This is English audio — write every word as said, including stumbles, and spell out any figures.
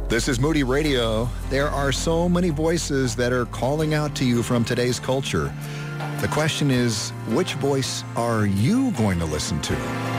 This is Moody Radio. There are so many voices that are calling out to you from today's culture. The question is, which voice are you going to listen to?